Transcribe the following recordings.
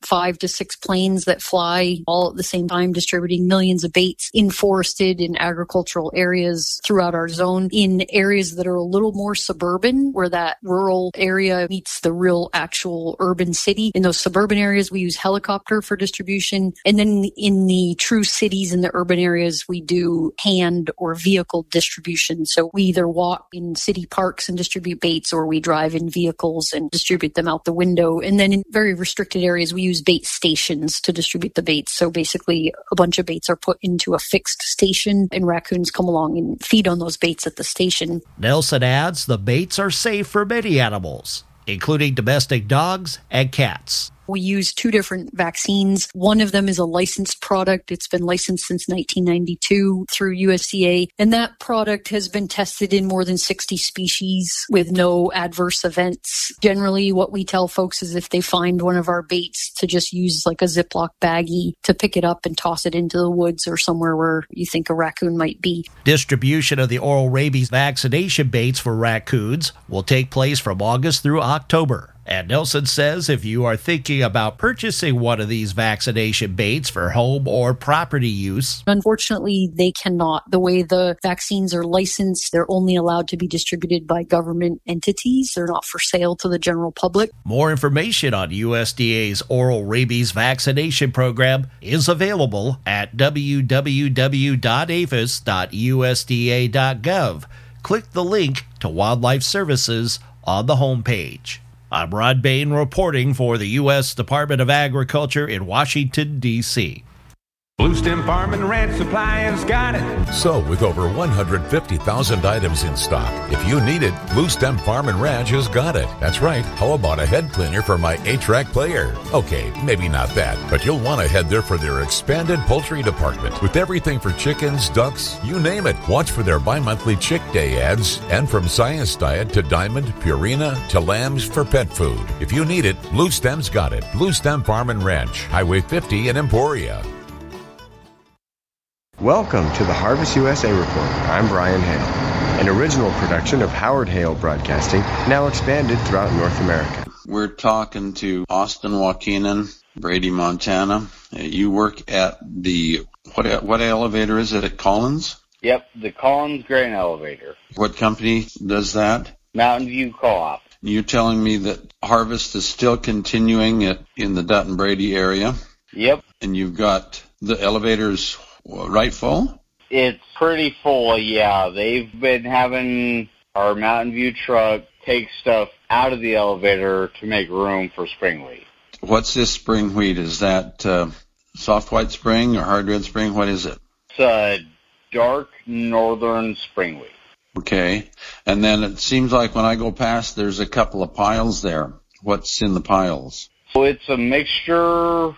5 to 6 planes that fly all at the same time, distributing millions of baits in forested and agricultural areas throughout our zone, in areas that are a little more suburban, where that rural area meets the real actual urban city. In those suburban areas, we use helicopter for distribution. And then in the true cities and the urban areas, we do hand or vehicle distribution. So we either walk in city parks and distribute baits, or we drive in vehicles and distribute them out the window. And then in very restricted areas, we use bait stations to distribute the baits. So basically, a bunch of baits are put into a fixed station, and raccoons come along and feed on those baits at the station. Nelson adds the baits are safe for many animals, including domestic dogs and cats. We use 2 different vaccines. One of them is a licensed product. It's been licensed since 1992 through USDA. And that product has been tested in more than 60 species with no adverse events. Generally, what we tell folks is if they find one of our baits, to just use like a Ziploc baggie to pick it up and toss it into the woods or somewhere where you think a raccoon might be. Distribution of the oral rabies vaccination baits for raccoons will take place from August through October. And Nelson says if you are thinking about purchasing one of these vaccination baits for home or property use, unfortunately, they cannot. The way the vaccines are licensed, they're only allowed to be distributed by government entities. They're not for sale to the general public. More information on USDA's oral rabies vaccination program is available at www.aphis.usda.gov. Click the link to Wildlife Services on the homepage. I'm Rod Bain reporting for the U.S. Department of Agriculture in Washington, D.C. Blue Stem Farm and Ranch Supply has got it. So, with over 150,000 items in stock, if you need it, Blue Stem Farm and Ranch has got it. That's right. How about a head cleaner for my 8-track player? Okay, maybe not that, but you'll want to head there for their expanded poultry department with everything for chickens, ducks, you name it. Watch for their bi-monthly Chick Day ads, and from Science Diet to Diamond, Purina to lambs for pet food. If you need it, Blue Stem's got it. Blue Stem Farm and Ranch, Highway 50 in Emporia. Welcome to the Harvest USA Report. I'm Brian Hale, an original production of Howard Hale Broadcasting, now expanded throughout North America. We're talking to Austin Waukenan, Brady, Montana. You work at the, what elevator is it at Collins? Yep, the Collins Grain Elevator. What company does that? Mountain View Co-op. You're telling me that harvest is still continuing in the Dutton Brady area? Yep. And you've got the elevators right full? It's pretty full, yeah. They've been having our Mountain View truck take stuff out of the elevator to make room for spring wheat. What's this spring wheat? Is that soft white spring or hard red spring? What is it? It's a dark northern spring wheat. Okay. And then it seems like when I go past, there's a couple of piles there. What's in the piles? So it's a mixture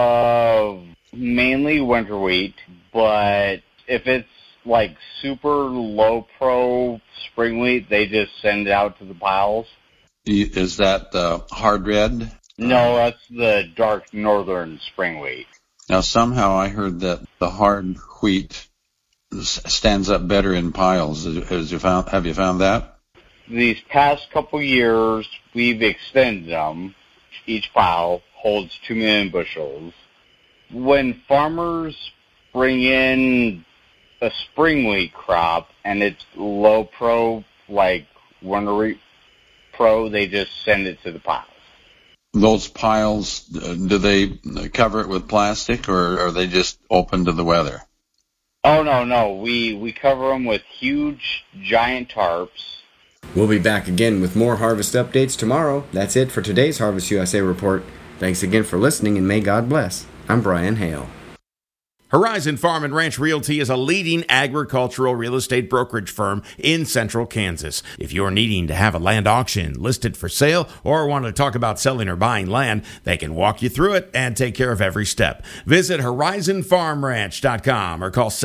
of mainly winter wheat, but if it's like super low pro spring wheat, they just send it out to the piles. Is that the hard red? No, that's the dark northern spring wheat. Now, somehow I heard that the hard wheat stands up better in piles. Have you found that? These past couple years, we've extended them. Each pile holds 2 million bushels. When farmers bring in a spring wheat crop and it's low pro, like winter wheat pro, they just send it to the piles. Those piles, do they cover it with plastic, or are they just open to the weather? Oh, no. We cover them with huge, giant tarps. We'll be back again with more harvest updates tomorrow. That's it for today's Harvest USA Report. Thanks again for listening, and may God bless. I'm Brian Hale. Horizon Farm and Ranch Realty is a leading agricultural real estate brokerage firm in central Kansas. If you're needing to have a land auction listed for sale or want to talk about selling or buying land, they can walk you through it and take care of every step. Visit horizonfarmranch.com or call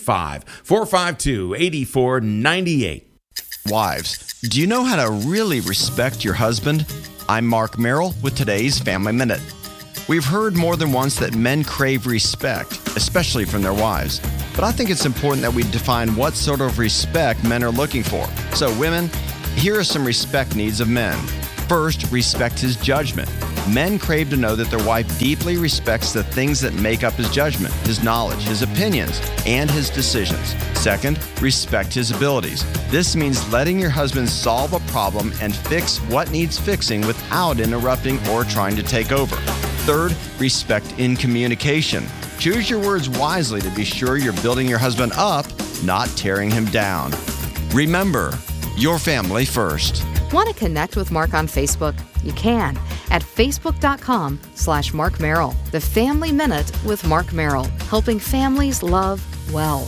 785-452-8498. Wives, do you know how to really respect your husband? I'm Mark Merrill with today's Family Minute. We've heard more than once that men crave respect, especially from their wives. But I think it's important that we define what sort of respect men are looking for. So women, here are some respect needs of men. First, respect his judgment. Men crave to know that their wife deeply respects the things that make up his judgment, his knowledge, his opinions, and his decisions. Second, respect his abilities. This means letting your husband solve a problem and fix what needs fixing without interrupting or trying to take over. Third, respect in communication. Choose your words wisely to be sure you're building your husband up, not tearing him down. Remember, your family first. Want to connect with Mark on Facebook? You can at facebook.com/Mark Merrill. The Family Minute with Mark Merrill, helping families love well.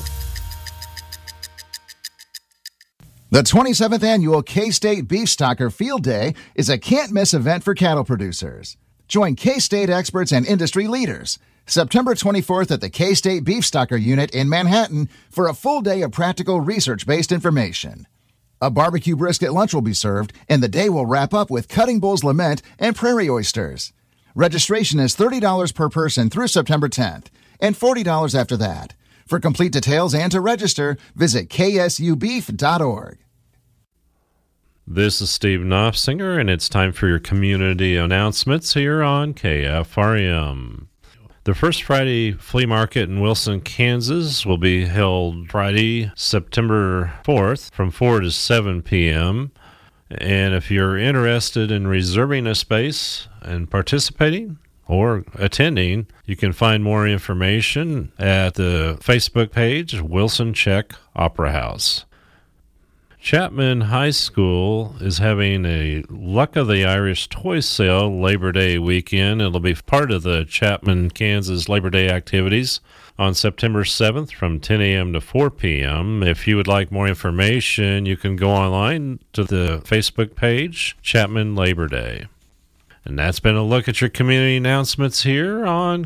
The 27th Annual K-State Beef Stocker Field Day is a can't-miss event for cattle producers. Join K-State experts and industry leaders September 24th at the K-State Beef Stocker Unit in Manhattan for a full day of practical research-based information. A barbecue brisket lunch will be served, and the day will wrap up with Cutting Bull's Lament and prairie oysters. Registration is $30 per person through September 10th, and $40 after that. For complete details and to register, visit ksubeef.org. This is Steve Knopfsinger, and it's time for your community announcements here on KFRM. The First Friday Flea Market in Wilson, Kansas will be held Friday, September 4th from 4 to 7 p.m. And if you're interested in reserving a space and participating or attending, you can find more information at the Facebook page, Wilson Czech Opera House. Chapman High School is having a Luck of the Irish toy sale Labor Day weekend. It'll be part of the Chapman, Kansas Labor Day activities on September 7th from 10 a.m. to 4 p.m. If you would like more information, you can go online to the Facebook page, Chapman Labor Day. And that's been a look at your community announcements here on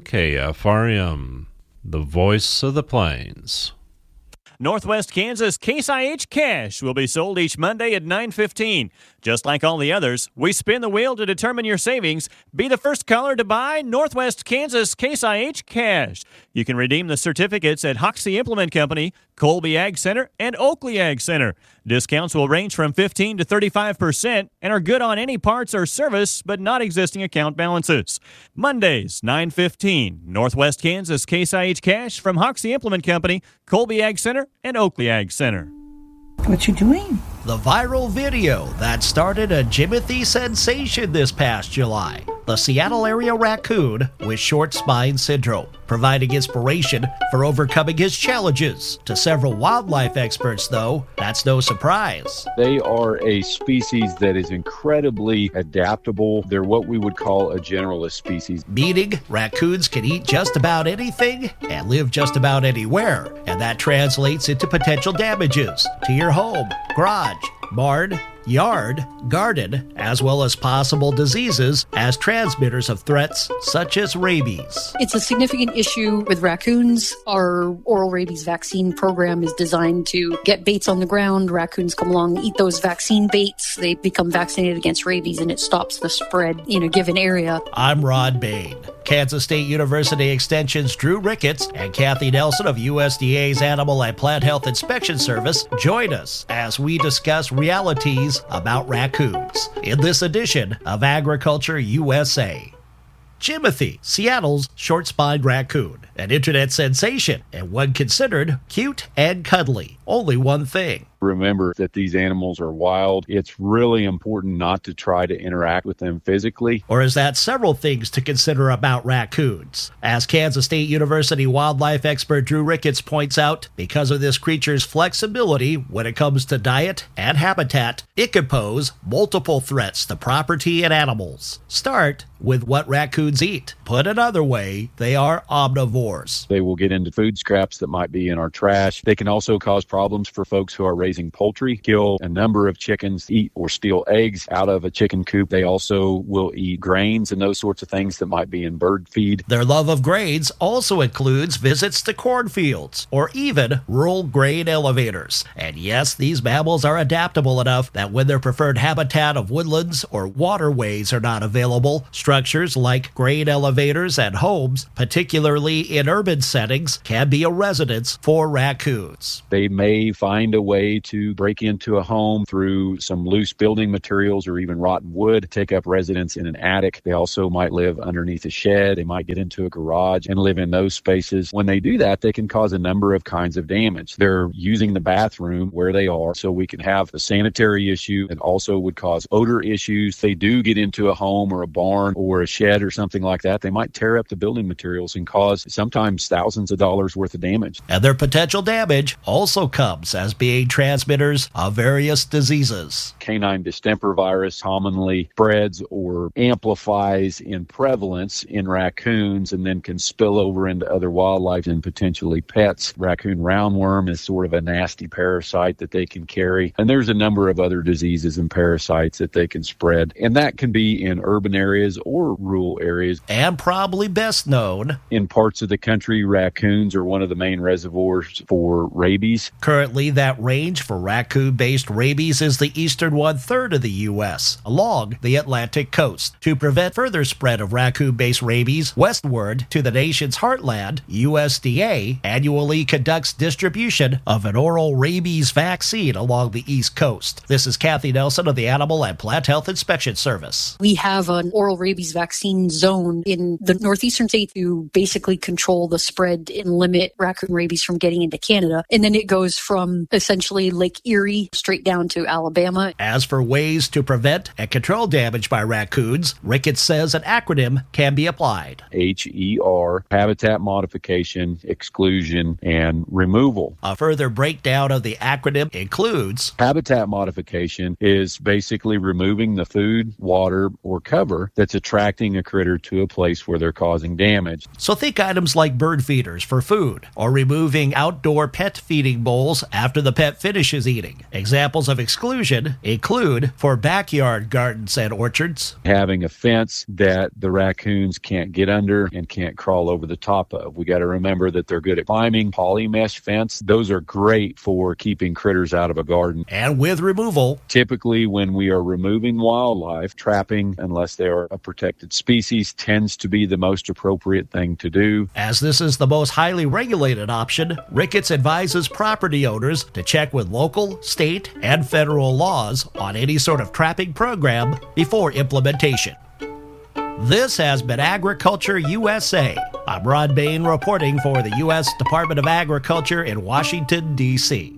KFRM, the voice of the plains. Northwest Kansas Case IH Cash will be sold each Monday at 9:15. Just like all the others, we spin the wheel to determine your savings. Be the first caller to buy Northwest Kansas Case IH Cash. You can redeem the certificates at Hoxie Implement Company, Colby Ag Center, and Oakley Ag Center. Discounts will range from 15% to 35% and are good on any parts or service, but not existing account balances. Mondays, 9:15, Northwest Kansas Case IH Cash from Hoxie Implement Company, Colby Ag Center, and Oakley Ag Center. What you doing? The viral video that started a Jimothy sensation this past July. The Seattle area raccoon with short spine syndrome, providing inspiration for overcoming his challenges. To several wildlife experts, though, that's no surprise. They are a species that is incredibly adaptable. They're what we would call a generalist species. Meaning, raccoons can eat just about anything and live just about anywhere. And that translates into potential damages to your home, garage, barn, yard, garden, as well as possible diseases as transmitters of threats such as rabies. It's a significant issue with raccoons. Our oral rabies vaccine program is designed to get baits on the ground. Raccoons come along, eat those vaccine baits. They become vaccinated against rabies, and it stops the spread in a given area. I'm Rod Bain. Kansas State University Extension's Drew Ricketts and Kathy Nelson of USDA's Animal and Plant Health Inspection Service join us as we discuss realities about raccoons in this edition of Agriculture USA. Jimothy, Seattle's short-spined raccoon, an internet sensation and one considered cute and cuddly. Only one thing. Remember that these animals are wild. It's really important not to try to interact with them physically. Or is that several things to consider about raccoons? As Kansas State University wildlife expert Drew Ricketts points out, because of this creature's flexibility when it comes to diet and habitat, it could pose multiple threats to property and animals. Start with what raccoons eat. Put another way, they are omnivores. They will get into food scraps that might be in our trash. They can also cause problems for folks who are raising poultry, kill a number of chickens, eat or steal eggs out of a chicken coop. They also will eat grains and those sorts of things that might be in bird feed. Their love of grains also includes visits to cornfields or even rural grain elevators. And yes, these mammals are adaptable enough that when their preferred habitat of woodlands or waterways are not available, structures like grain elevators and homes, particularly in urban settings, can be a residence for raccoons. They may find a way to break into a home through some loose building materials or even rotten wood, take up residence in an attic. They also might live underneath a shed. They might get into a garage and live in those spaces. When they do that, they can cause a number of kinds of damage. They're using the bathroom where they are, so we can have a sanitary issue. It also would cause odor issues. They do get into a home or a barn or a shed or something like that. They might tear up the building materials and cause sometimes thousands of dollars worth of damage. And their potential damage also comes as being transmitters of various diseases. Canine distemper virus commonly spreads or amplifies in prevalence in raccoons and then can spill over into other wildlife and potentially pets. Raccoon roundworm is sort of a nasty parasite that they can carry. And there's a number of other diseases and parasites that they can spread. And that can be in urban areas or rural areas. And probably best known in parts of the country, raccoons are one of the main reservoirs for rabies. Currently, that range for raccoon-based rabies is the eastern one-third of the U.S., along the Atlantic coast. To prevent further spread of raccoon-based rabies westward to the nation's heartland, USDA annually conducts distribution of an oral rabies vaccine along the East Coast. This is Kathy Nelson of the Animal and Plant Health Inspection Service. We have an oral rabies vaccine zone in the northeastern state to basically control the spread and limit raccoon rabies from getting into Canada. And then it goes from essentially Lake Erie straight down to Alabama. As for ways to prevent and control damage by raccoons, Ricketts says an acronym can be applied. HER, habitat modification, exclusion, and removal. A further breakdown of the acronym includes: habitat modification is basically removing the food, water, or cover that's attracting a critter to a place where they're causing damage. So think items like bird feeders for food, or removing outdoor pet feeding bowls after the pet finishes eating. Examples of exclusion include for backyard gardens and orchards, having a fence that the raccoons can't get under and can't crawl over the top of. We got to remember that they're good at climbing. Poly mesh fence, those are great for keeping critters out of a garden. And with removal, typically when we are removing wildlife, trapping, unless they are a protected species, tends to be the most appropriate thing to do. As this is the most highly regulated option, Ricketts advises property owners to check with local, state, and federal laws on any sort of trapping program before implementation. This has been Agriculture USA. I'm Ron Bain reporting for the U.S. Department of Agriculture in Washington, D.C.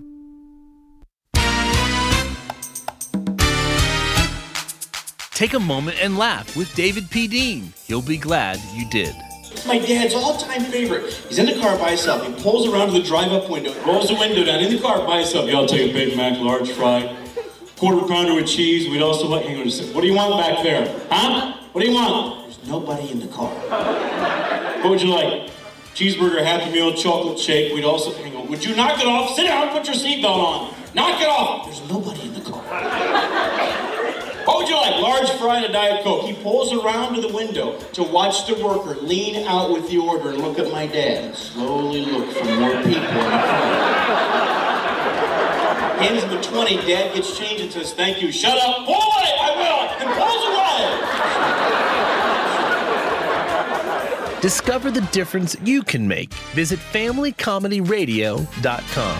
Take a moment and laugh with David P. Dean. You'll be glad you did. My dad's all-time favorite. He's in the car by himself. He pulls around to the drive-up window, rolls the window down in the car by himself. Yeah, I'll take a Big Mac, large fry, quarter pounder with cheese. We'd also like, hang on a second. What do you want back there? Huh? What do you want? There's nobody in the car. What would you like? Cheeseburger, Happy Meal, chocolate shake. We'd also, hang on. Would you knock it off? Sit down, put your seatbelt on. Knock it off. There's nobody in the car. What would you like? Large fry and a Diet Coke. He pulls around to the window to watch the worker lean out with the order and look at my dad and slowly look for more people in the car. Hands him the 20. Dad gets change and says, thank you. Shut up. Pull away. I will. And pulls away. Discover the difference you can make. Visit FamilyComedyRadio.com.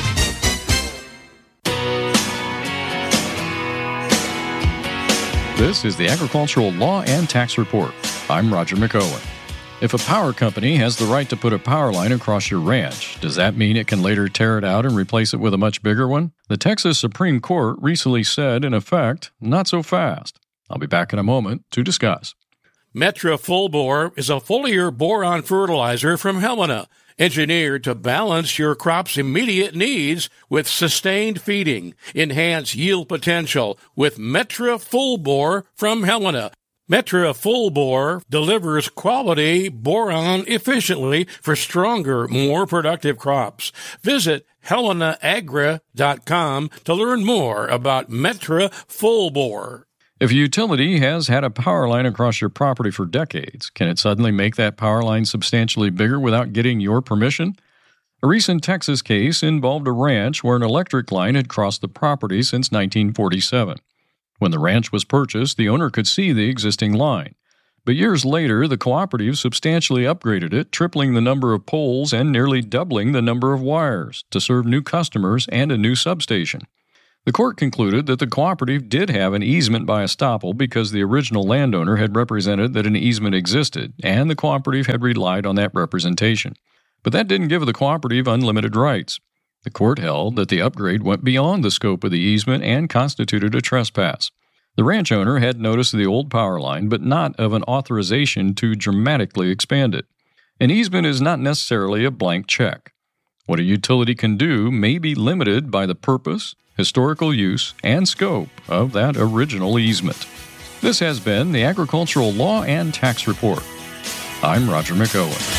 This is the Agricultural Law and Tax Report. I'm Roger McOwen. If a power company has the right to put a power line across your ranch, does that mean it can later tear it out and replace it with a much bigger one? The Texas Supreme Court recently said, in effect, not so fast. I'll be back in a moment to discuss. Metra Full Bore is a foliar boron fertilizer from Helena, engineered to balance your crop's immediate needs with sustained feeding. Enhance yield potential with Metra Full Bore from Helena. Metra Full Bore delivers quality boron efficiently for stronger, more productive crops. Visit HelenaAgra.com to learn more about Metra Full Bore. If a utility has had a power line across your property for decades, can it suddenly make that power line substantially bigger without getting your permission? A recent Texas case involved a ranch where an electric line had crossed the property since 1947. When the ranch was purchased, the owner could see the existing line. But years later, the cooperative substantially upgraded it, tripling the number of poles and nearly doubling the number of wires to serve new customers and a new substation. The court concluded that the cooperative did have an easement by estoppel because the original landowner had represented that an easement existed, and the cooperative had relied on that representation. But that didn't give the cooperative unlimited rights. The court held that the upgrade went beyond the scope of the easement and constituted a trespass. The ranch owner had notice of the old power line, but not of an authorization to dramatically expand it. An easement is not necessarily a blank check. What a utility can do may be limited by the purpose, historical use, and scope of that original easement. This has been the Agricultural Law and Tax Report. I'm Roger McOwen.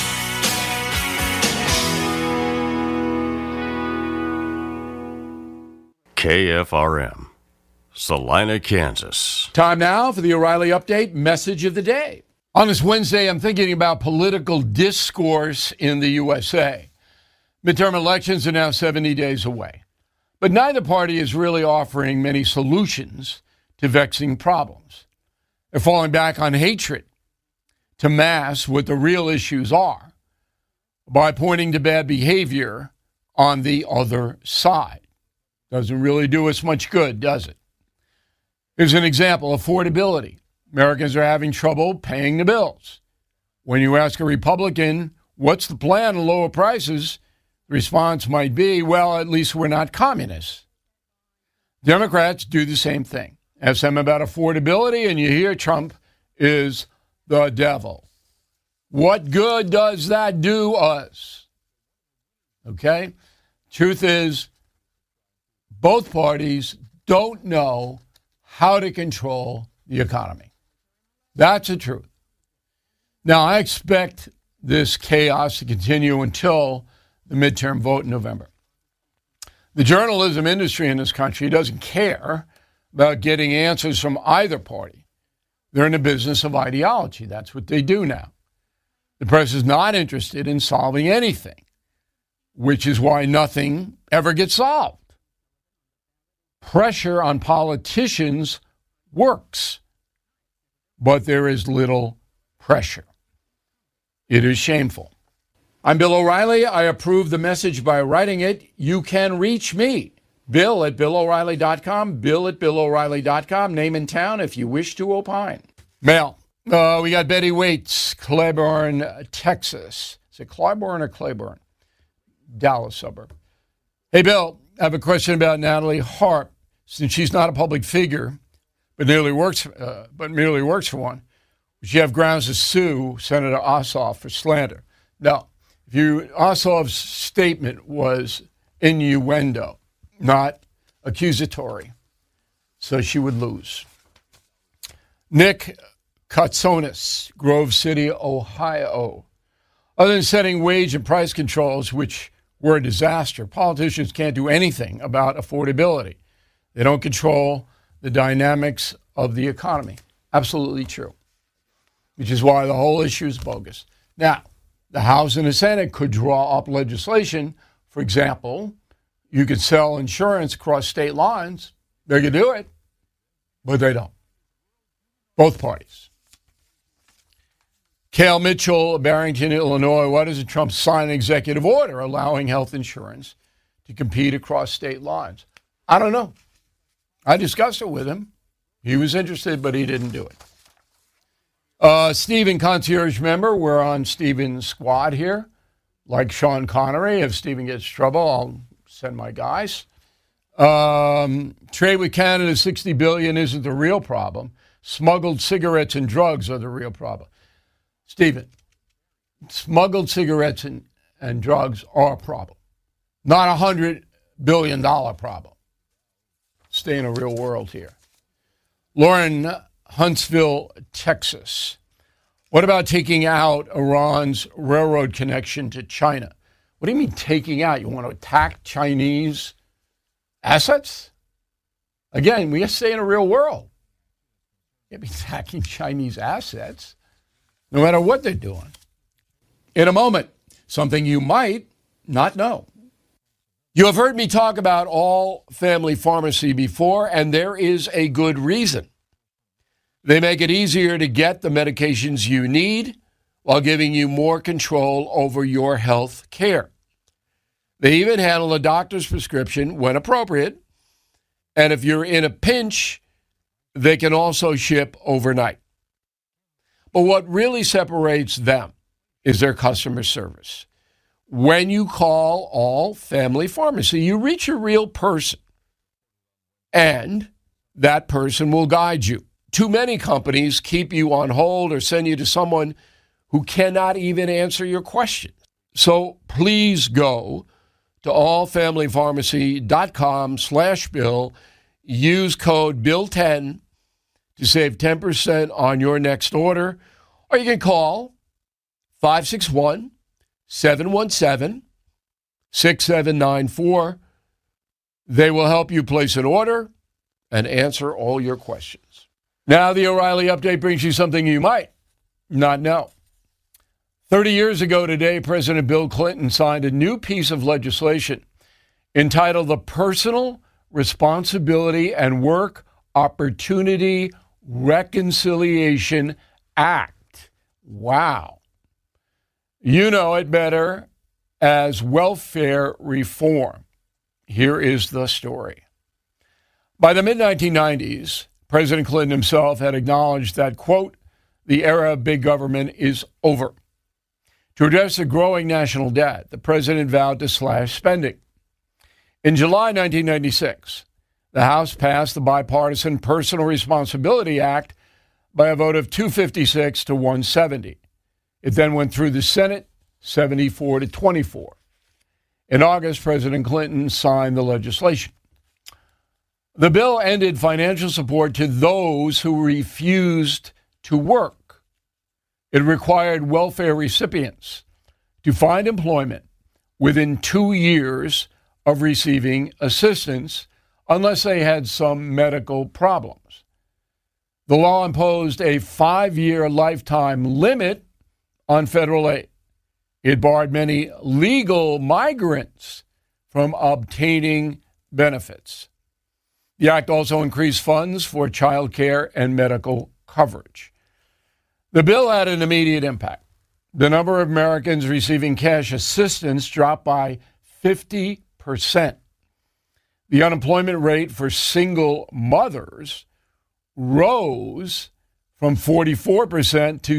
KFRM, Salina, Kansas. Time now for the O'Reilly Update Message of the Day. On this Wednesday, I'm thinking about political discourse in the USA. Midterm elections are now 70 days away, but neither party is really offering many solutions to vexing problems. They're falling back on hatred to mask what the real issues are by pointing to bad behavior on the other side. Doesn't really do us much good, does it? Here's an example: affordability. Americans are having trouble paying the bills. When you ask a Republican, what's the plan to lower prices? The response might be, well, at least we're not communists. Democrats do the same thing. Ask them about affordability, and you hear Trump is the devil. What good does that do us? Okay? Truth is, both parties don't know how to control the economy. That's the truth. Now, I expect this chaos to continue until the midterm vote in November. The journalism industry in this country doesn't care about getting answers from either party. They're in the business of ideology. That's what they do now. The press is not interested in solving anything, which is why nothing ever gets solved. Pressure on politicians works, but there is little pressure. It is shameful. I'm Bill O'Reilly. I approve the message by writing it. You can reach me, Bill at BillO'Reilly.com, Bill at BillO'Reilly.com, name and town if you wish to opine. Mail. We got Betty Waits, Claiborne, Texas. Is it Claiborne or Claiborne? Dallas suburb. Hey, Bill, I have a question about Natalie Harp. Since she's not a public figure, but merely works for one, would she have grounds to sue Senator Ossoff for slander? No. Ossoff's statement was innuendo, not accusatory, so she would lose. Nick Katsonis, Grove City, Ohio. Other than setting wage and price controls, which were a disaster, politicians can't do anything about affordability. They don't control the dynamics of the economy. Absolutely true. Which is why the whole issue is bogus. Now, the House and the Senate could draw up legislation. For example, you could sell insurance across state lines. They could do it, but they don't. Both parties. Cale Mitchell, Barrington, Illinois. Why doesn't Trump sign an executive order allowing health insurance to compete across state lines? I don't know. I discussed it with him. He was interested, but he didn't do it. Stephen, concierge member. We're on Stephen's squad here. Like Sean Connery, if Stephen gets trouble, I'll send my guys. Trade with Canada, $60 billion isn't the real problem. Smuggled cigarettes and drugs are the real problem. Stephen, smuggled cigarettes and drugs are a problem. Not $100 billion problem. Stay in a real world here. Lauren, Huntsville, Texas. What about taking out Iran's railroad connection to China? What do you mean taking out? You want to attack Chinese assets? Again, we have to stay in a real world. You can't be attacking Chinese assets, no matter what they're doing. In a moment, something you might not know. You have heard me talk about all family pharmacy before, and there is a good reason. They make it easier to get the medications you need while giving you more control over your health care. They even handle a doctor's prescription when appropriate. And if you're in a pinch, they can also ship overnight. But what really separates them is their customer service. When you call All Family Pharmacy, you reach a real person, and that person will guide you. Too many companies keep you on hold or send you to someone who cannot even answer your questions. So please go to allfamilypharmacy.com/bill. Use code BILL10 to save 10% on your next order. Or you can call 561-717-6794. They will help you place an order and answer all your questions. Now the O'Reilly Update brings you something you might not know. 30 years ago today, President Bill Clinton signed a new piece of legislation entitled the Personal Responsibility and Work Opportunity Reconciliation Act. Wow. You know it better as welfare reform. Here is the story. By the mid-1990s, President Clinton himself had acknowledged that, quote, the era of big government is over. To address the growing national debt, the president vowed to slash spending. In July 1996, the House passed the Bipartisan Personal Responsibility Act by a vote of 256 to 170. It then went through the Senate, 74 to 24. In August, President Clinton signed the legislation. The bill ended financial support to those who refused to work. It required welfare recipients to find employment within 2 years of receiving assistance unless they had some medical problems. The law imposed a 5-year lifetime limit on federal aid. It barred many legal migrants from obtaining benefits. The act also increased funds for child care and medical coverage. The bill had an immediate impact. The number of Americans receiving cash assistance dropped by 50%. The unemployment rate for single mothers rose from 44% to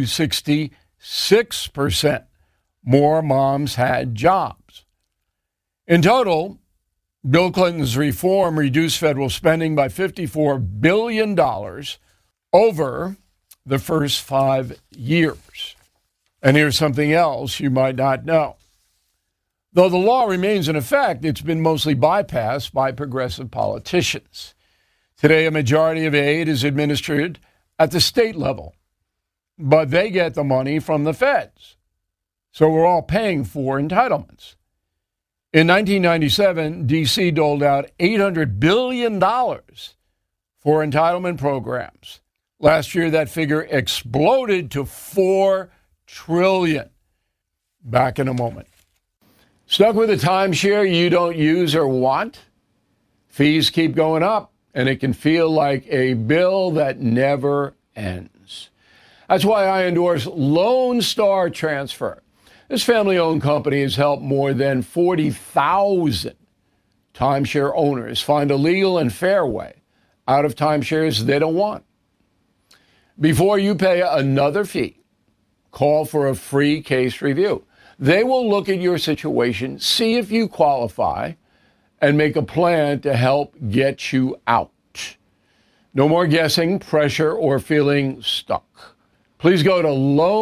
66%. More moms had jobs. In total, Bill Clinton's reform reduced federal spending by $54 billion over the first 5 years. And here's something else you might not know. Though the law remains in effect, it's been mostly bypassed by progressive politicians. Today, a majority of aid is administered at the state level, but they get the money from the feds. So we're all paying for entitlements. In 1997, D.C. doled out $800 billion for entitlement programs. Last year, that figure exploded to $4 trillion. Back in a moment. Stuck with a timeshare you don't use or want? Fees keep going up, and it can feel like a bill that never ends. That's why I endorse Lone Star Transfer. This family-owned company has helped more than 40,000 timeshare owners find a legal and fair way out of timeshares they don't want. Before you pay another fee, call for a free case review. They will look at your situation, see if you qualify, and make a plan to help get you out. No more guessing, pressure, or feeling stuck. Please go to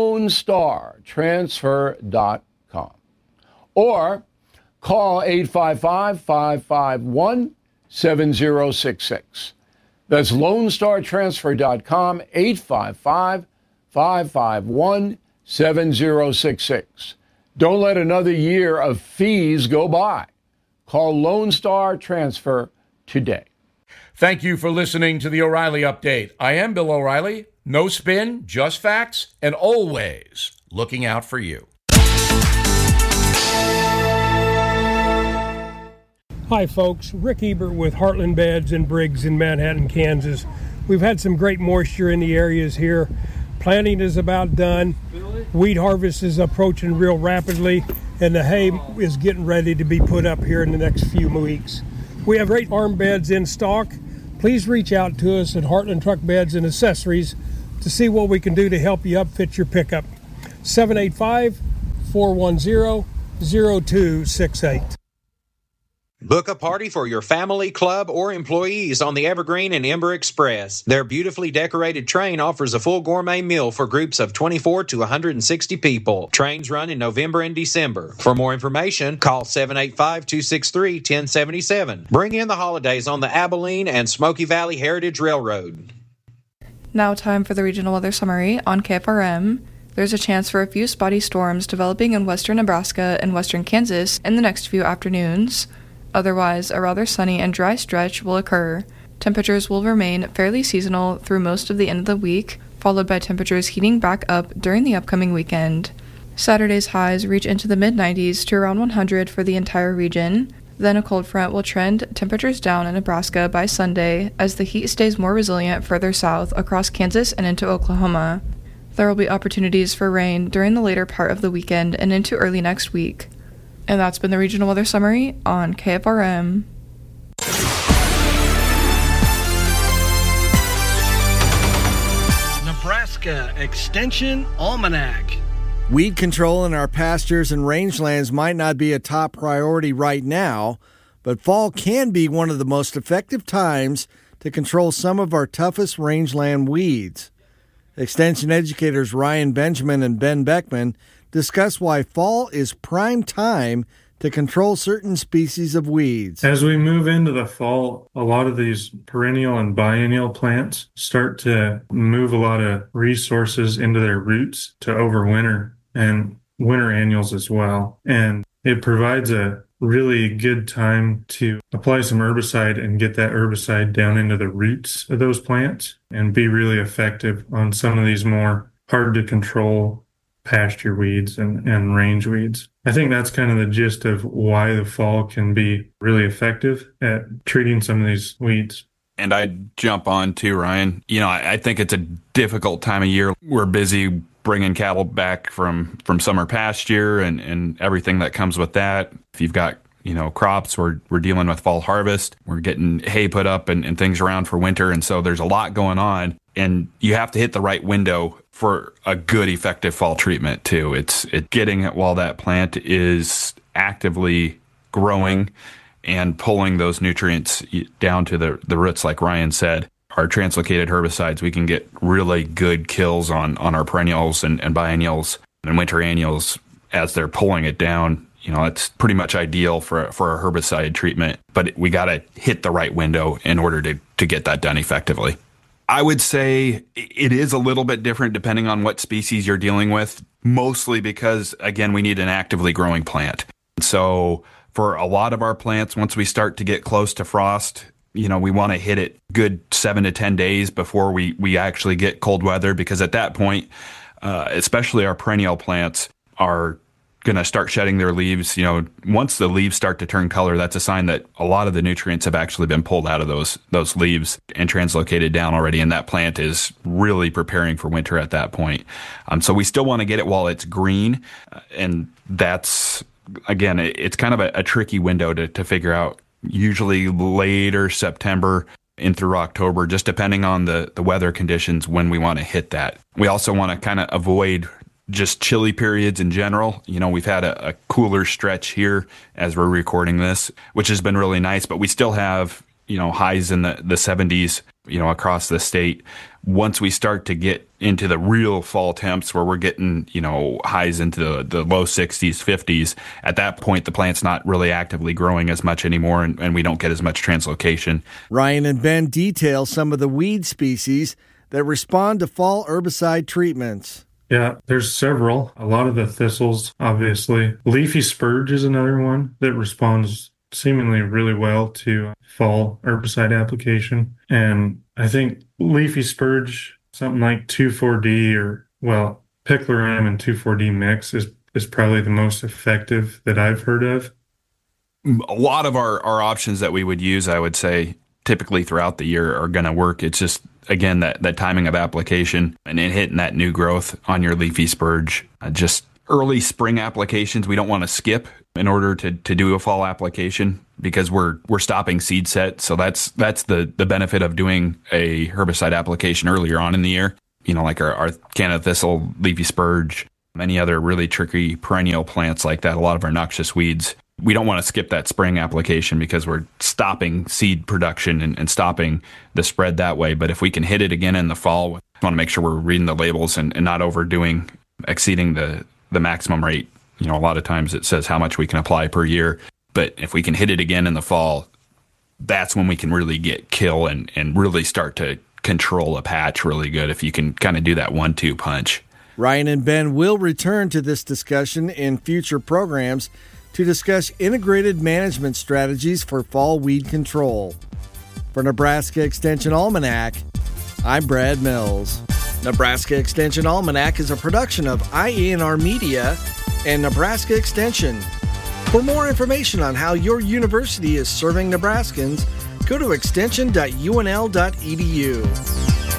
LoneStarTransfer.com or call 855-551-7066. That's LoneStarTransfer.com, 855-551-7066. Don't let another year of fees go by. Call Lone Star Transfer today. Thank you for listening to the O'Reilly Update. I am Bill O'Reilly. No spin, just facts, and always looking out for you. Hi, folks. Rick Ebert with Heartland Beds and Briggs in Manhattan, Kansas. We've had some great moisture in the areas here. Planting is about done. Weed harvest is approaching real rapidly, and the hay is getting ready to be put up here in the next few weeks. We have great arm beds in stock. Please reach out to us at Heartland Truck Beds and Accessories to see what we can do to help you upfit your pickup. 785-410-0268. Book a party for your family, club, or employees on the Evergreen and Ember Express. Their beautifully decorated train offers a full gourmet meal for groups of 24 to 160 people. Trains run in November and December. For more information, call 785-263-1077. Bring in the holidays on the Abilene and Smoky Valley Heritage Railroad. Now time for the regional weather summary on KFRM. There's a chance for a few spotty storms developing in western Nebraska and western Kansas in the next few afternoons. Otherwise, a rather sunny and dry stretch will occur. Temperatures will remain fairly seasonal through most of the end of the week, followed by temperatures heating back up during the upcoming weekend. Saturday's highs reach into the mid-90s to around 100 for the entire region. Then a cold front will trend temperatures down in Nebraska by Sunday as the heat stays more resilient further south across Kansas and into Oklahoma. There will be opportunities for rain during the later part of the weekend and into early next week. And that's been the Regional Weather Summary on KFRM. Nebraska Extension Almanac. Weed control in our pastures and rangelands might not be a top priority right now, but fall can be one of the most effective times to control some of our toughest rangeland weeds. Extension educators Ryan Benjamin and Ben Beckman discuss why fall is prime time to control certain species of weeds. As we move into the fall, a lot of these perennial and biennial plants start to move a lot of resources into their roots to overwinter, and winter annuals as well. And it provides a really good time to apply some herbicide and get that herbicide down into the roots of those plants and be really effective on some of these more hard to control pasture weeds and range weeds. I think that's kind of the gist of why the fall can be really effective at treating some of these weeds. And I'd jump on too, Ryan. I think it's a difficult time of year. We're busy bringing cattle back from summer pasture and everything that comes with that. If you've got crops, we're dealing with fall harvest. We're getting hay put up and things around for winter. And so there's a lot going on. And you have to hit the right window for a good, effective fall treatment, too. It's getting it while that plant is actively growing and pulling those nutrients down to the roots, like Ryan said. Our translocated herbicides, we can get really good kills on our perennials and biennials and winter annuals as they're pulling it down. It's pretty much ideal for a herbicide treatment, but we got to hit the right window in order to get that done effectively. I would say it is a little bit different depending on what species you're dealing with, mostly because, again, we need an actively growing plant. So for a lot of our plants, once we start to get close to frost, we want to hit it good 7 to 10 days before we actually get cold weather, because at that point, especially our perennial plants are going to start shedding their leaves. Once the leaves start to turn color, that's a sign that a lot of the nutrients have actually been pulled out of those leaves and translocated down already, and that plant is really preparing for winter at that point. So we still want to get it while it's green, and that's, again, it's kind of a tricky window to figure out. Usually later September in through October, just depending on the weather conditions when we want to hit that. We also want to kind of avoid just chilly periods in general. We've had a cooler stretch here as we're recording this, which has been really nice, but we still have, highs in the 70s, across the state. Once we start to get into the real fall temps where we're getting, highs into the low 60s, 50s, at that point, the plant's not really actively growing as much anymore, and we don't get as much translocation. Ryan and Ben detail some of the weed species that respond to fall herbicide treatments. Yeah, there's several. A lot of the thistles, obviously. Leafy spurge is another one that responds seemingly really well to fall herbicide application. And I think leafy spurge, something like 2,4-D picloram and 2,4-D mix is probably the most effective that I've heard of. A lot of our options that we would use, I would say, typically throughout the year are going to work. It's just again, that timing of application and then hitting that new growth on your leafy spurge. Just early spring applications, we don't want to skip in order to do a fall application because we're stopping seed set. So that's the benefit of doing a herbicide application earlier on in the year. Like our Canada thistle, leafy spurge, many other really tricky perennial plants like that, a lot of our noxious weeds. We don't want to skip that spring application because we're stopping seed production and stopping the spread that way. But if we can hit it again in the fall, we want to make sure we're reading the labels and not exceeding the maximum rate. A lot of times it says how much we can apply per year. But if we can hit it again in the fall, that's when we can really get kill and really start to control a patch really good if you can kind of do that 1-2 punch. Ryan and Ben will return to this discussion in future programs to discuss integrated management strategies for fall weed control. For Nebraska Extension Almanac, I'm Brad Mills. Nebraska Extension Almanac is a production of IENR Media and Nebraska Extension. For more information on how your university is serving Nebraskans, go to extension.unl.edu.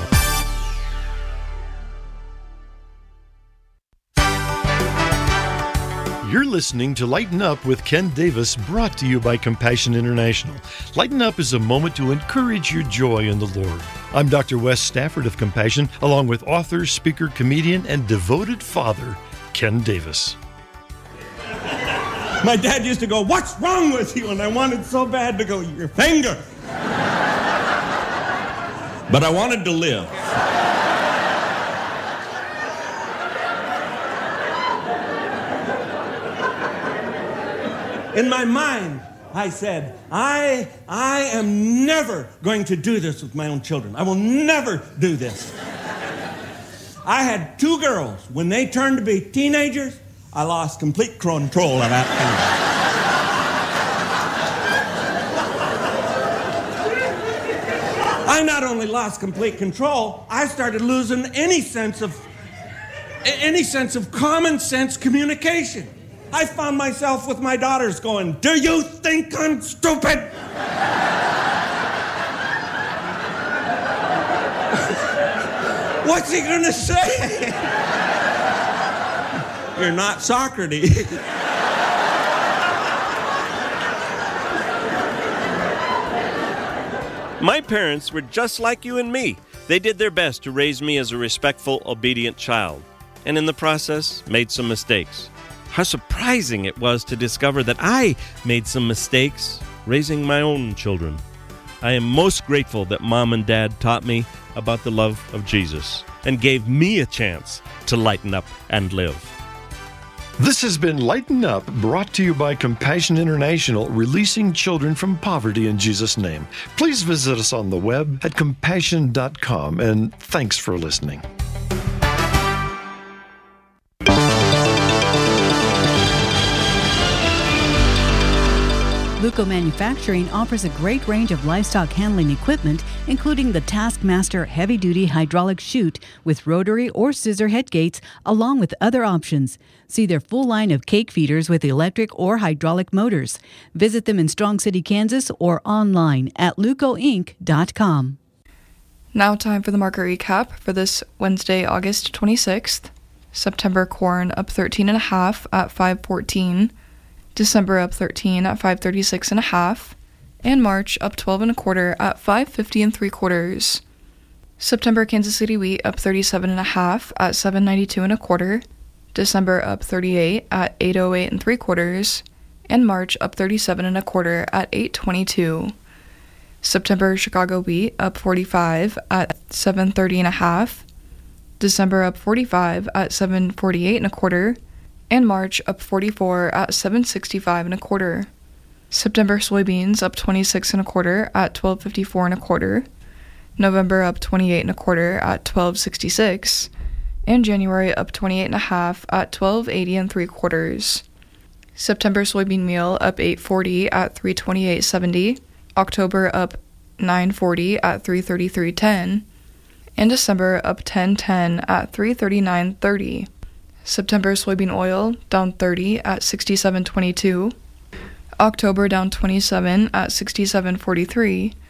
You're listening to Lighten Up with Ken Davis, brought to you by Compassion International. Lighten Up is a moment to encourage your joy in the Lord. I'm Dr. Wes Stafford of Compassion, along with author, speaker, comedian, and devoted father, Ken Davis. My dad used to go, "What's wrong with you?" And I wanted so bad to go, "Your finger." But I wanted to live. In my mind, I said, I am never going to do this with my own children. I will never do this. I had 2 girls. When they turned to be teenagers, I lost complete control of that thing. I not only lost complete control, I started losing any sense of common sense communication. I found myself with my daughters going, "Do you think I'm stupid?" What's he gonna say? You're not Socrates. My parents were just like you and me. They did their best to raise me as a respectful, obedient child, and in the process, made some mistakes. How surprising it was to discover that I made some mistakes raising my own children. I am most grateful that Mom and Dad taught me about the love of Jesus and gave me a chance to lighten up and live. This has been Lighten Up, brought to you by Compassion International, releasing children from poverty in Jesus' name. Please visit us on the web at compassion.com, and thanks for listening. Luco Manufacturing offers a great range of livestock handling equipment, including the Taskmaster heavy-duty hydraulic chute with rotary or scissor head gates, along with other options. See their full line of cake feeders with electric or hydraulic motors. Visit them in Strong City, Kansas, or online at lucoinc.com. Now time for the market recap for this Wednesday, August 26th. September corn up 13.5 at $5.14. December up 13 at $5.36.5, and March up 12.25 at $5.50 3/4. September Kansas City wheat up 37.5 at $7.92 1/4. December up 38 at $8.08 3/4, and March up 37 1/4 at $8.22. September Chicago wheat up 45 at $7.30.5. December up 45 at $7.48 1/4. And March up 44 at $7.65 1/4. September soybeans up 26 1/4 at $12.54 1/4. November up 28 1/4 at $12.66, and January up 28.5 at $12.80 3/4. September soybean meal up 8.40 at $3.28.70. October up 9.40 at $3.33.10, and December up 10.10 at $3.39.30. September soybean oil down 30 at $67.22. October down 27 at $67.43.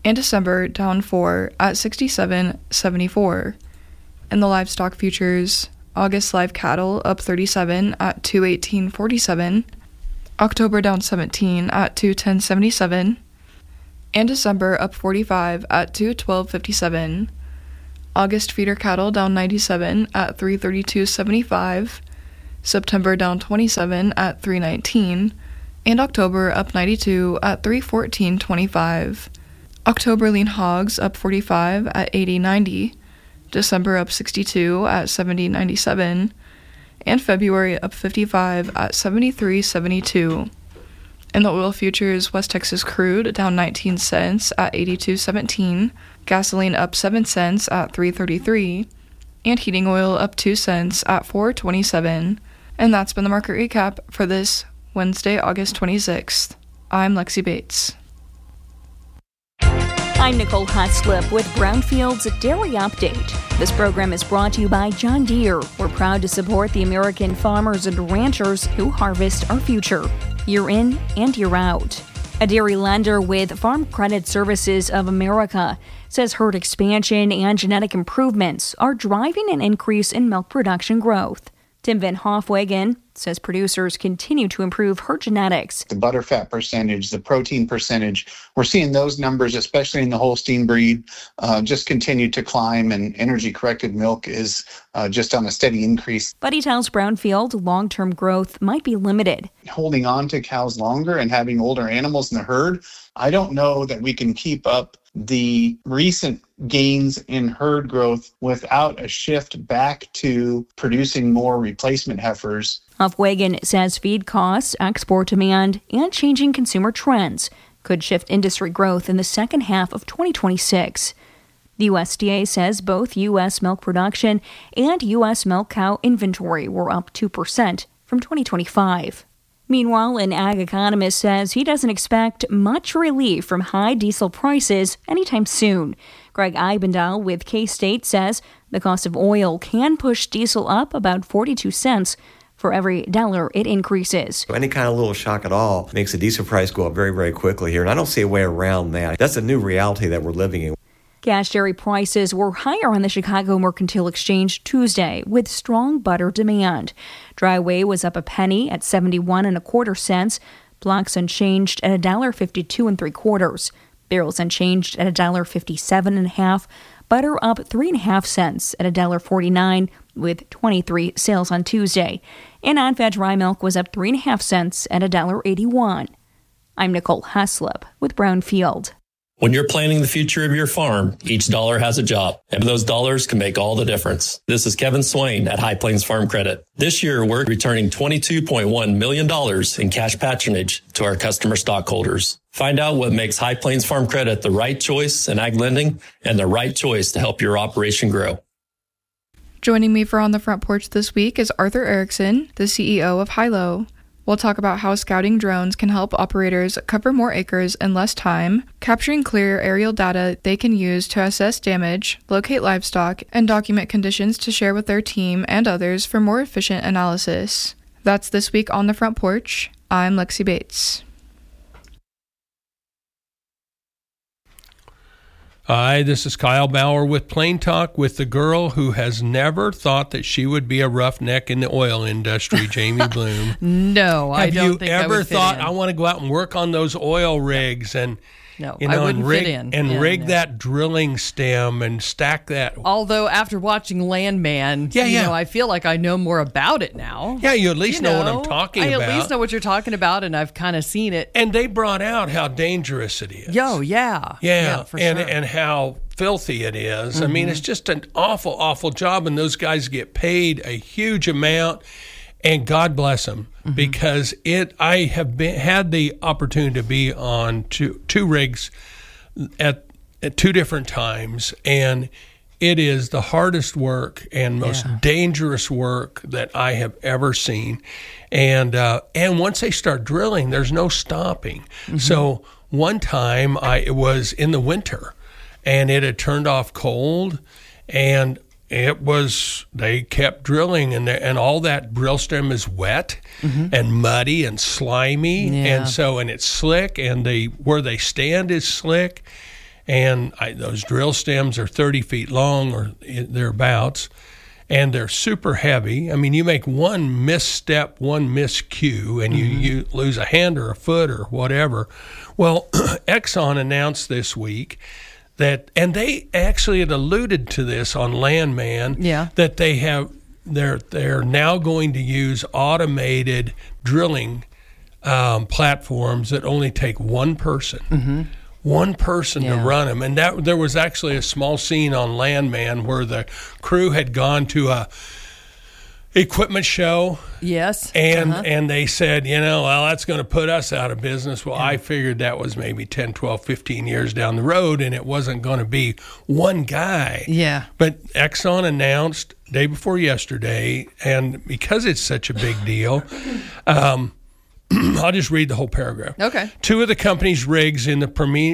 and December down 4 at 67.74. In the livestock futures, August live cattle up 37 at 218.47, October down 17 at 210.77, and December up 45 at 212.57. August feeder cattle down 97 at 332.75, September down 27 at 319, and October up 92 at 314.25. October lean hogs up 45 at 80.90, December up 62 at 70.97, and February up 55 at 73.72. In the oil futures, West Texas crude down 19 cents at 82.17, gasoline up 7 cents at 3.33, and heating oil up 2 cents at 4.27. And that's been the market recap for this Wednesday, August 26th. I'm Lexi Bates. I'm Nicole Huslip with Brownfield's Dairy Update. This program is brought to you by John Deere. We're proud to support the American farmers and ranchers who harvest our future, year in and year out. A dairy lender with Farm Credit Services of America says herd expansion and genetic improvements are driving an increase in milk production growth. Tim Van Hofwegen says producers continue to improve herd genetics. The butterfat percentage, the protein percentage, we're seeing those numbers, especially in the Holstein breed, just continue to climb, and energy-corrected milk is just on a steady increase. But he tells Brownfield long-term growth might be limited. Holding on to cows longer and having older animals in the herd, I don't know that we can keep up the recent gains in herd growth without a shift back to producing more replacement heifers. Hofwegen says feed costs, export demand, and changing consumer trends could shift industry growth in the second half of 2026. The USDA says both U.S. milk production and U.S. milk cow inventory were up 2% from 2025. Meanwhile, an ag economist says he doesn't expect much relief from high diesel prices anytime soon. Greg Eibendahl with K-State says the cost of oil can push diesel up about 42 cents for every dollar it increases. Any kind of little shock at all makes the diesel price go up very, very quickly here, and I don't see a way around that. That's a new reality that we're living in. Cash dairy prices were higher on the Chicago Mercantile Exchange Tuesday with strong butter demand. Dry whey was up a penny at 71.25 cents. Blocks unchanged at $1.52 3/4. Barrels unchanged at $1.57.5. Butter up 3.5 cents at $1.49 with 23 sales on Tuesday. And non-fat dry milk was up 3.5 cents at $1.81. I'm Nicole Huslip with Brownfield. When you're planning the future of your farm, each dollar has a job, and those dollars can make all the difference. This is Kevin Swain at High Plains Farm Credit. This year, we're returning $22.1 million in cash patronage to our customer stockholders. Find out what makes High Plains Farm Credit the right choice in ag lending and the right choice to help your operation grow. Joining me for On the Front Porch this week is Arthur Erickson, the CEO of Hilo. We'll talk about how scouting drones can help operators cover more acres in less time, capturing clear aerial data they can use to assess damage, locate livestock, and document conditions to share with their team and others for more efficient analysis. That's this week on the Front Porch. I'm Lexi Bates. Hi, this is Kyle Bauer with Plain Talk with the girl who has never thought that she would be a roughneck in the oil industry, Jamie Bloom. No, I don't think I would fit in. Have you ever thought, I want to go out and work on those oil rigs and No, I wouldn't fit in. And rig that drilling stem and stack that. Although after watching Landman, I feel like I know more about it now. Yeah, you at least know what I'm talking about. I at least know what you're talking about, and I've kind of seen it. And they brought out how dangerous it is. Yeah, for sure. And how filthy it is. Mm-hmm. I mean, it's just an awful, awful job, and those guys get paid a huge amount. And God bless them, because I have had the opportunity to be on two rigs at two different times, and it is the hardest work and most dangerous work that I have ever seen. And once they start drilling, there's no stopping. Mm-hmm. So one time it was in the winter, and it had turned off cold, and they kept drilling, and all that drill stem is wet and muddy and slimy, and it's slick, and where they stand is slick, And those drill stems are 30 feet long or thereabouts, and they're super heavy. I mean, you make one misstep, one miscue, and you lose a hand or a foot or whatever. Well, Exxon announced this week that, and they actually had alluded to this on Landman, that they're now going to use automated drilling platforms that only take one person. One person to run them. And there was actually a small scene on Landman where the crew had gone to a equipment show. Yes. And they said, well, that's going to put us out of business. Well, I figured that was maybe 10, 12, 15 years down the road, and it wasn't going to be one guy. Yeah. But Exxon announced day before yesterday, and because it's such a big deal, I'll just read the whole paragraph. Okay. 2 of the company's rigs in the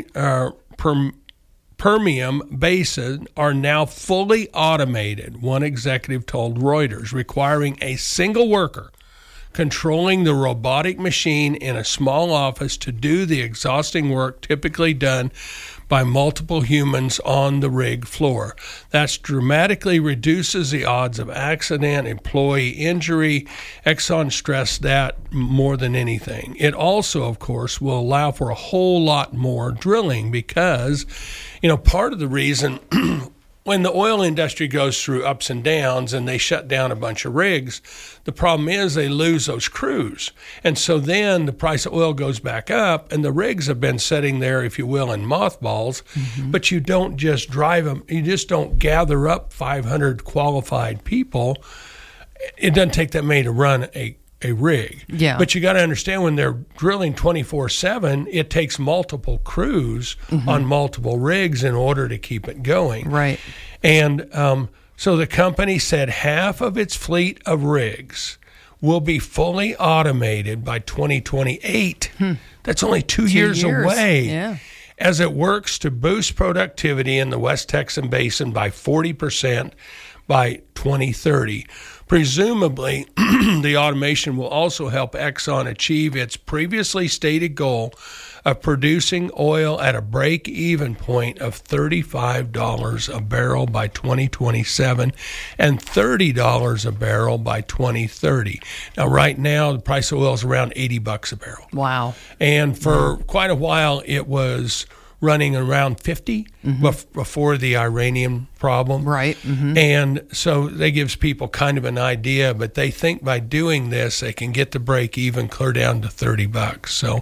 Permian Basin are now fully automated, one executive told Reuters, requiring a single worker controlling the robotic machine in a small office to do the exhausting work typically done by multiple humans on the rig floor. That dramatically reduces the odds of accident, employee injury. Exxon stressed that more than anything. It also, of course, will allow for a whole lot more drilling because, part of the reason when the oil industry goes through ups and downs and they shut down a bunch of rigs, the problem is they lose those crews. And so then the price of oil goes back up, and the rigs have been sitting there, if you will, in mothballs, but you don't just drive them. You just don't gather up 500 qualified people. It doesn't take that many to run a rig. Yeah. But you got to understand when they're drilling 24/7, it takes multiple crews on multiple rigs in order to keep it going. Right. And so the company said half of its fleet of rigs will be fully automated by 2028. That's only 2 years away. Yeah. As it works to boost productivity in the West Texan Basin by 40% by 2030. Presumably, the automation will also help Exxon achieve its previously stated goal of producing oil at a break-even point of $35 a barrel by 2027 and $30 a barrel by 2030. Now, right now, the price of oil is around $80 a barrel. Wow. And for quite a while, it was running around 50 before the Iranian problem. Right. And so that gives people kind of an idea, but they think by doing this, they can get the break even clear down to $30. So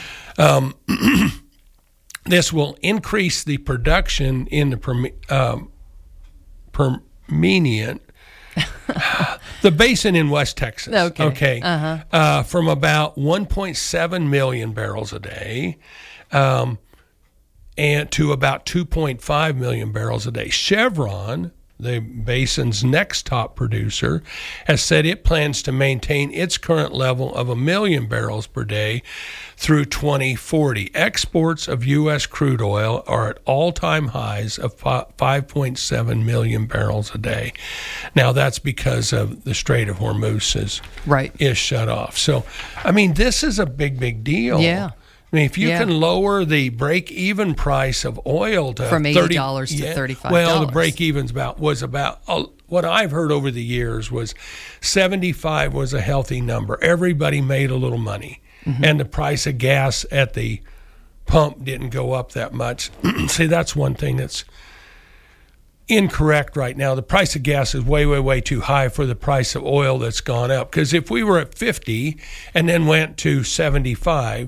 this will increase the production in the Permian, the basin in West Texas. Okay. From about 1.7 million barrels a day and to about 2.5 million barrels a day. Chevron, the basin's next top producer, has said it plans to maintain its current level of 1 million barrels per day through 2040. Exports of U.S. crude oil are at all-time highs of 5.7 million barrels a day. Now, that's because of the Strait of Hormuz is shut off. So, I mean, this is a big, big deal. Yeah. I mean, if you can lower the break-even price of oil to from $80 to $35. Well, the break-evens was about what I've heard over the years was 75 was a healthy number. Everybody made a little money, and the price of gas at the pump didn't go up that much. See, that's one thing that's incorrect right now. The price of gas is way, way, way too high for the price of oil that's gone up. Because if we were at 50 and then went to 75.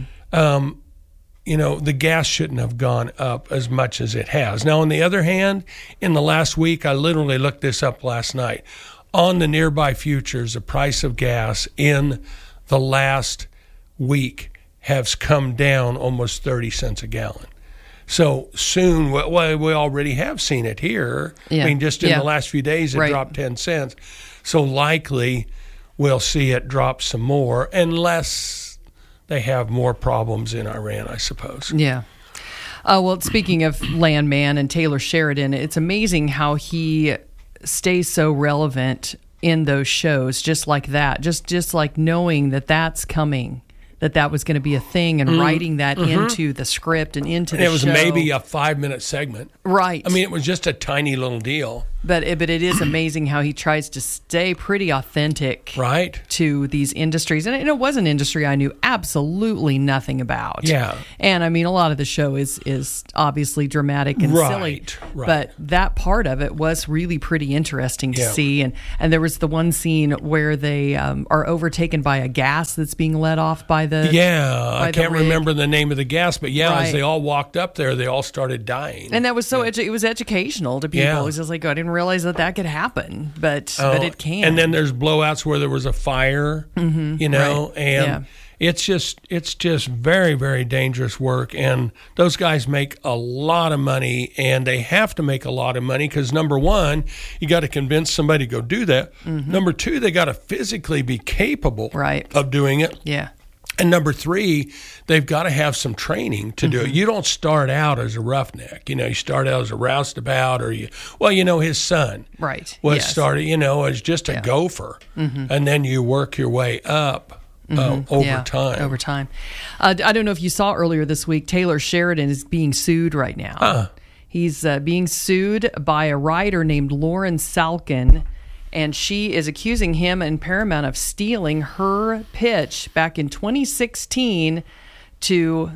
The gas shouldn't have gone up as much as it has. Now, on the other hand, in the last week, I literally looked this up last night. On the nearby futures, the price of gas in the last week has come down almost 30 cents a gallon. So soon, well, we already have seen it here. Yeah. I mean, just in the last few days, it dropped 10 cents. So likely we'll see it drop some more unless they have more problems in Iran, I suppose. Yeah. Well, speaking of Landman and Taylor Sheridan, it's amazing how he stays so relevant in those shows, just like that, just like knowing that that's coming. that was going to be a thing, and writing that into the script and into the show. It was maybe a 5-minute segment. Right. I mean, it was just a tiny little deal. But it is amazing how he tries to stay pretty authentic to these industries. And it was an industry I knew absolutely nothing about. Yeah. And I mean, a lot of the show is obviously dramatic and silly. Right. But that part of it was really pretty interesting to see. And there was the one scene where they are overtaken by a gas that's being let off by the I can't remember the name of the gas, but as they all walked up there, they all started dying. And that was it was educational to people. Yeah. It was just like, I didn't realize that could happen, but it can. And then there's blowouts where there was a fire, and it's just very, very dangerous work. And those guys make a lot of money, and they have to make a lot of money because, number one, you got to convince somebody to go do that. Number two, they got to physically be capable of doing it. Yeah. And number three, they've got to have some training to do it. You don't start out as a roughneck. You start out as a roustabout, or his son was started, as just a gopher. And then you work your way up over time. I don't know if you saw earlier this week, Taylor Sheridan is being sued right now. He's being sued by a writer named Lauren Salkin. And she is accusing him and Paramount of stealing her pitch back in 2016 to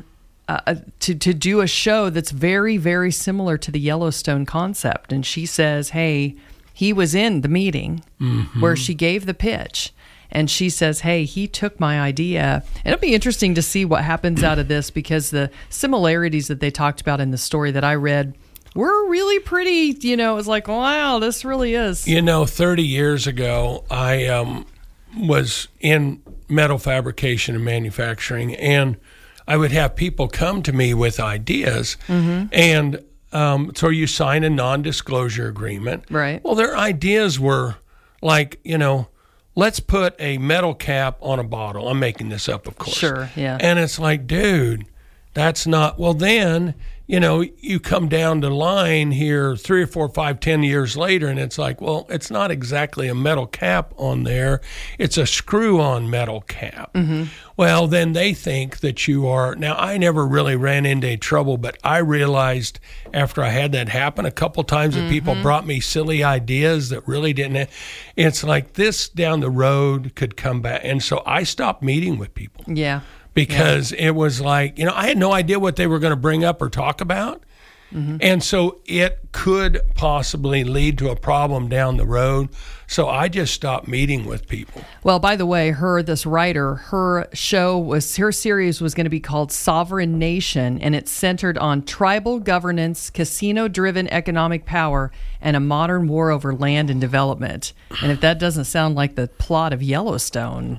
do a show that's very, very similar to the Yellowstone concept. And she says, hey, he was in the meeting where she gave the pitch. And she says, hey, he took my idea. And it'll be interesting to see what happens out of this, because the similarities that they talked about in the story that I read were really pretty, it was like, wow, this really is. 30 years ago, I was in metal fabrication and manufacturing, and I would have people come to me with ideas, and so you sign a non-disclosure agreement. Right. Well, their ideas were like, let's put a metal cap on a bottle. I'm making this up, of course. Sure, yeah. And it's like, dude, that's not, well, then you come down the line here 3 or 4, 5, 10 years later, and it's like, well, it's not exactly a metal cap on there. It's a screw-on metal cap. Well, then they think that you are. Now, I never really ran into trouble, but I realized after I had that happen a couple times that people brought me silly ideas that really didn't. It's like this down the road could come back. And so I stopped meeting with people. Yeah. Because it was like, I had no idea what they were going to bring up or talk about. And so it could possibly lead to a problem down the road. So I just stopped meeting with people. Well, by the way, this writer, her series was going to be called Sovereign Nation, and it's centered on tribal governance, casino-driven economic power, and a modern war over land and development. And if that doesn't sound like the plot of Yellowstone.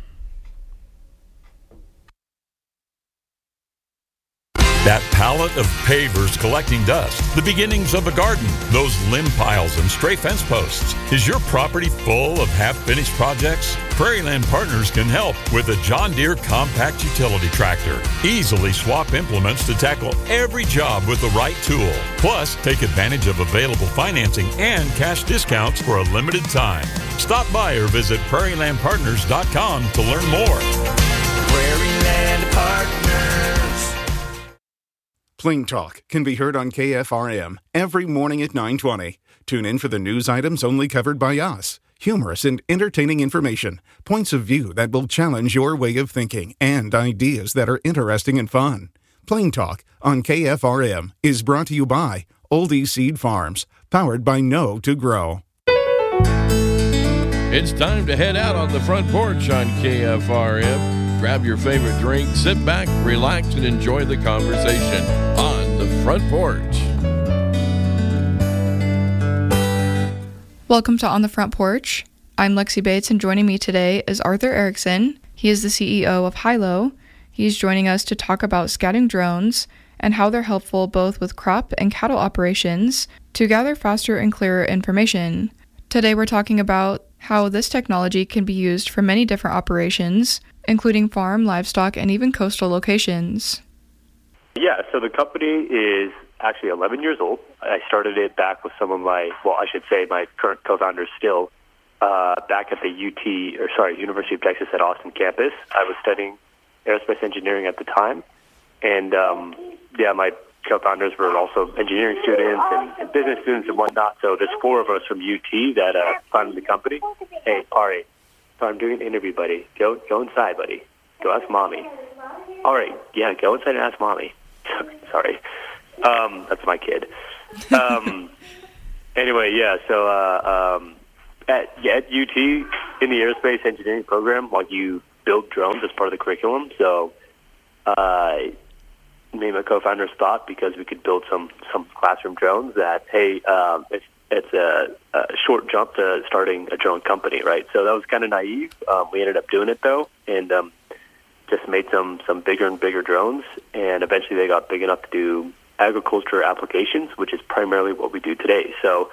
That pallet of pavers collecting dust, the beginnings of a garden, those limb piles and stray fence posts. Is your property full of half-finished projects? Prairieland Partners can help with a John Deere compact utility tractor. Easily swap implements to tackle every job with the right tool. Plus, take advantage of available financing and cash discounts for a limited time. Stop by or visit prairielandpartners.com to learn more. Prairieland Partners. Plain Talk can be heard on KFRM every morning at 9:20. Tune in for the news items only covered by us. Humorous and entertaining information, points of view that will challenge your way of thinking, and ideas that are interesting and fun. Plain Talk on KFRM is brought to you by Oldie Seed Farms, powered by Know to Grow. It's time to head out on the front porch on KFRM. Grab your favorite drink, sit back, relax, and enjoy the conversation on the front porch. Welcome to On the Front Porch. I'm Lexi Bates, and joining me today is Arthur Erickson. He is the CEO of Hilo. He's joining us to talk about scouting drones and how they're helpful both with crop and cattle operations to gather faster and clearer information. Today we're talking about how this technology can be used for many different operations, including farm, livestock, and even coastal locations. Yeah, so the company is actually 11 years old. I started it back with some of my current co-founders still, back at the University of Texas at Austin campus. I was studying aerospace engineering at the time. And, my co-founders were also engineering students and business students and whatnot. So there's 4 of us from UT that founded the company. Hey, Ari, so I'm doing an interview, buddy. Go inside, buddy. Go ask Mommy. All right, yeah, go inside and ask Mommy. Sorry. That's my kid. Anyway, yeah, so at UT, in the aerospace engineering program, you build drones as part of the curriculum. So me and my co-founders thought, because we could build some classroom drones, that, hey, it's a short jump to starting a drone company, right? So that was kind of naive. We ended up doing it, though, and just made some bigger and bigger drones, and eventually they got big enough to do agriculture applications, which is primarily what we do today. So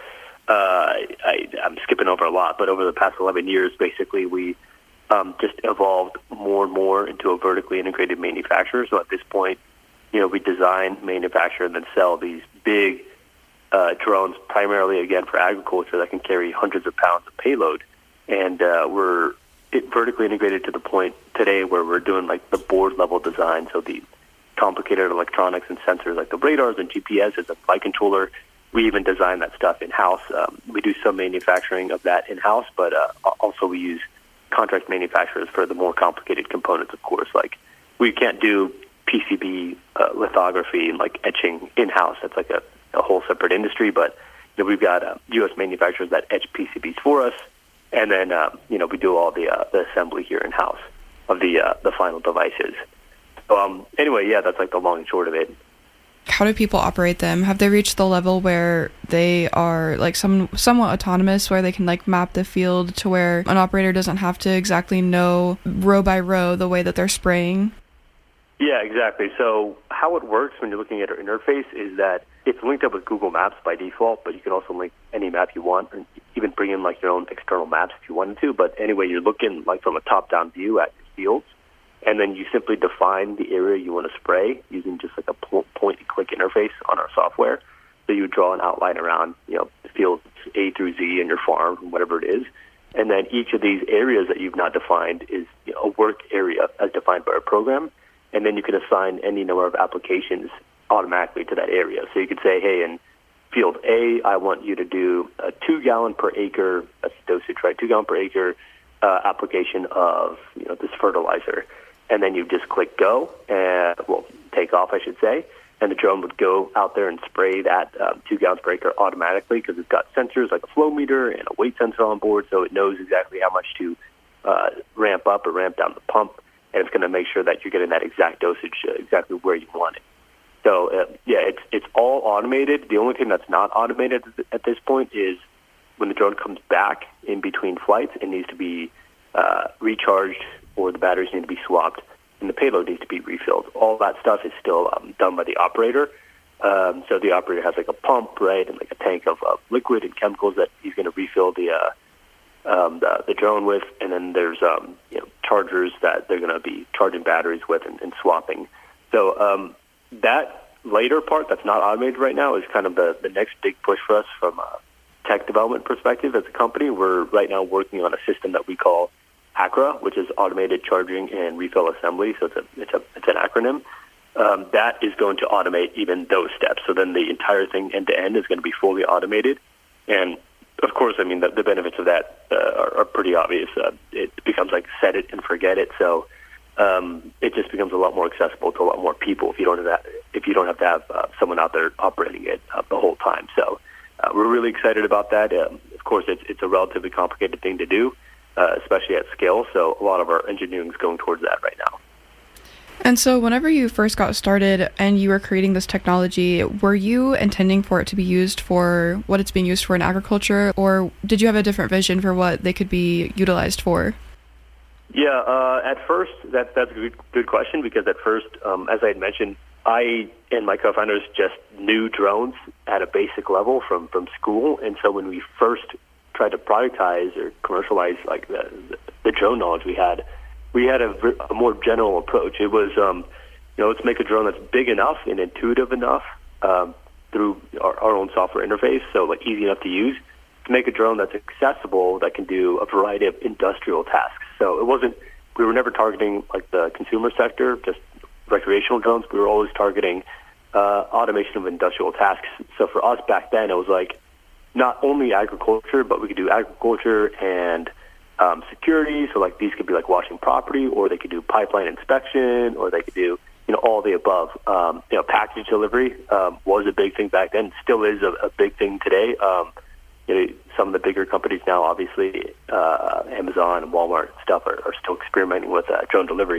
I'm skipping over a lot, but over the past 11 years, basically, we just evolved more and more into a vertically integrated manufacturer. So at this point, we design, manufacture, and then sell these big drones, primarily, again, for agriculture, that can carry hundreds of pounds of payload. And we're vertically integrated to the point today where we're doing, the board-level design, so the complicated electronics and sensors like the radars and GPS as a flight controller. We even design that stuff in-house. We do some manufacturing of that in-house, but also we use contract manufacturers for the more complicated components, of course. We can't do PCB lithography and etching in-house. That's a whole separate industry, but we've got U.S. manufacturers that etch PCBs for us, and then we do all the assembly here in-house of the final devices. So anyway, yeah, that's the long and short of it. How do people operate them? Have they reached the level where they are somewhat autonomous, where they can map the field to where an operator doesn't have to exactly know row by row the way that they're spraying? Yeah, exactly. So how it works when you're looking at our interface is that it's linked up with Google Maps by default, but you can also link any map you want, and even bring in your own external maps if you wanted to. But anyway, you're looking from a top-down view at your fields, and then you simply define the area you want to spray using just a point-and-click interface on our software. So you would draw an outline around the fields A through Z in your farm, whatever it is. And then each of these areas that you've not defined is a work area as defined by our program. And then you can assign any number of applications automatically to that area. So you could say, hey, in field A, I want you to do a 2 gallon per acre, that's dosage, right? 2 gallon per acre application of this fertilizer. And then you just click go, and take off, I should say. And the drone would go out there and spray that 2 gallons per acre automatically, because it's got sensors like a flow meter and a weight sensor on board, so it knows exactly how much to ramp up or ramp down the pump. And it's going to make sure that you're getting that exact dosage exactly where you want it. So, it's all automated. The only thing that's not automated at this point is when the drone comes back in between flights, it needs to be recharged, or the batteries need to be swapped, and the payload needs to be refilled. All that stuff is still done by the operator. So the operator has a pump, right, and a tank of liquid and chemicals that he's going to refill the drone with, and then there's chargers that they're going to be charging batteries with and swapping. So that later part that's not automated right now is kind of the next big push for us from a tech development perspective as a company. We're right now working on a system that we call ACRA, which is Automated Charging and Refill Assembly. So it's an acronym. That is going to automate even those steps. So then the entire thing end to end is going to be fully automated. And of course, the benefits of that are pretty obvious. It becomes set it and forget it. So it just becomes a lot more accessible to a lot more people if you don't have to have someone out there operating it the whole time. So we're really excited about that. Of course, it's a relatively complicated thing to do, especially at scale. So a lot of our engineering is going towards that right now. And so whenever you first got started and you were creating this technology, were you intending for it to be used for what it's being used for in agriculture, or did you have a different vision for what they could be utilized for? Yeah, at first, that's a good question, because at first, as I had mentioned, I and my co-founders just knew drones at a basic level from school. And so when we first tried to productize or commercialize the drone knowledge we had a more general approach. It was, let's make a drone that's big enough and intuitive enough through our own software interface, so easy enough to use, to make a drone that's accessible, that can do a variety of industrial tasks. So we we were never targeting like the consumer sector, just recreational drones. We were always targeting automation of industrial tasks. So for us back then, it was like not only agriculture, but we could do agriculture and security. So like these could be like washing property, or they could do pipeline inspection, or they could do all the above. Package delivery was a big thing back then. Still is a big thing today. Some of the bigger companies now, obviously, Amazon and Walmart and stuff are still experimenting with drone delivery.